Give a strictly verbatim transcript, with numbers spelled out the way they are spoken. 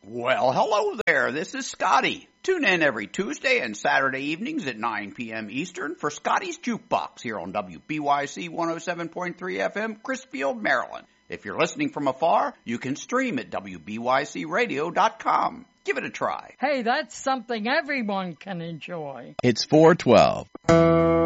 Well, hello there. This is Scotty. Tune in every Tuesday and Saturday evenings at nine p.m. Eastern for Scotty's Jukebox here on W B Y C one oh seven point three F M, Crisfield, Maryland. If you're listening from afar, you can stream at W B Y C radio dot com. Give it a try. Hey, that's something everyone can enjoy. It's four twelve.